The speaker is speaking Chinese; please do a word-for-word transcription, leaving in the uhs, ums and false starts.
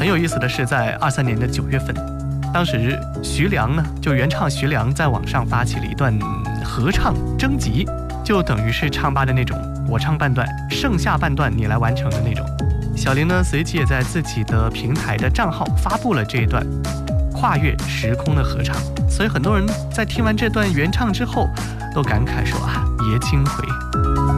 很有意思的是，在二三年的九月份，当时徐良呢，就原唱徐良在网上发起了一段合唱征集，就等于是唱吧的那种，我唱半段，剩下半段你来完成的那种。小林呢，随即也在自己的平台的账号发布了这一段跨越时空的合唱，所以很多人在听完这段原唱之后，都感慨说啊，爷青回。